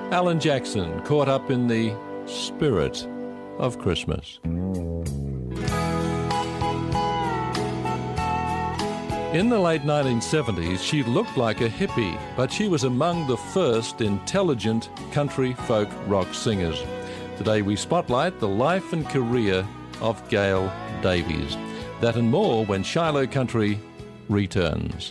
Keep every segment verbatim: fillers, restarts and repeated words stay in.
Alan Jackson, caught up in the spirit of Christmas. In the late nineteen seventies, she looked like a hippie, but she was among the first intelligent country folk rock singers. Today we spotlight the life and career of Gail Davies. That and more when Shiloh Country returns.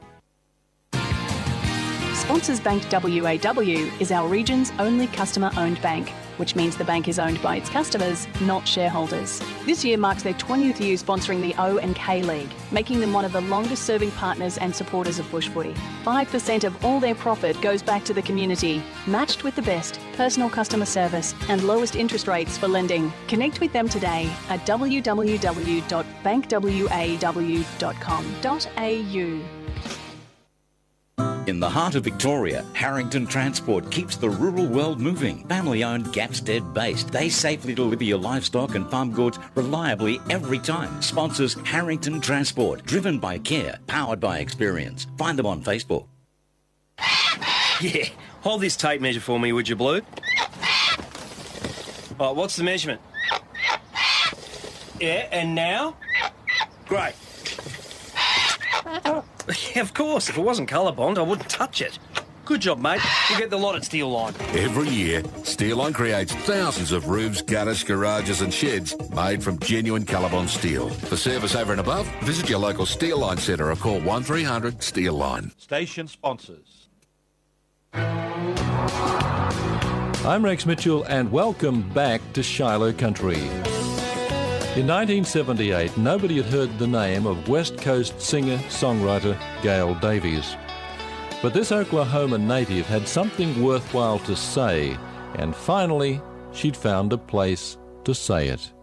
Sponsors Bank W A W is our region's only customer-owned bank, which means the bank is owned by its customers, not shareholders. This year marks their twentieth year sponsoring the O and K League, making them one of the longest-serving partners and supporters of bush footy. five percent of all their profit goes back to the community, matched with the best personal customer service and lowest interest rates for lending. Connect with them today at w w w dot bank w a w dot com dot a u. In the heart of Victoria, Harrington Transport keeps the rural world moving. Family-owned, Gapstead based. They safely deliver your livestock and farm goods reliably every time. Sponsors Harrington Transport, driven by care, powered by experience. Find them on Facebook. Yeah, hold this tape measure for me, would you, Blue? Oh, what's the measurement? Yeah, and now? Great. Yeah, of course. If it wasn't colour bond, I wouldn't touch it. Good job, mate. We'll get the lot at Steel Line. Every year, Steel Line creates thousands of roofs, gutters, garages and sheds made from genuine Colorbond steel. For service over and above, visit your local Steel Line centre or call one three hundred Steel Line. Station sponsors. I'm Rex Mitchell and welcome back to Shiloh Country. In nineteen seventy-eight, nobody had heard the name of West Coast singer-songwriter Gail Davies. But this Oklahoma native had something worthwhile to say, and finally she'd found a place to say it.